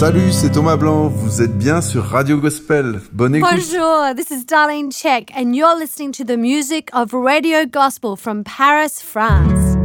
Salut, c'est Thomas Blanc. Vous êtes bien sur Radio Gospel. Bonne écoute. Bonjour, this is Darlene Check, and you're listening to the music of Radio Gospel from Paris, France.